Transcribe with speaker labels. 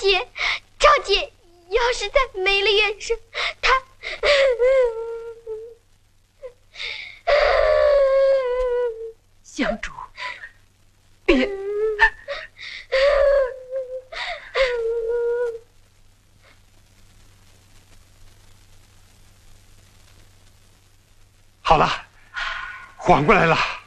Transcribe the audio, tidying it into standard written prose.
Speaker 1: 姐，赵姐要是再没了元生，她
Speaker 2: 香烛，别。
Speaker 3: 好了，缓过来了。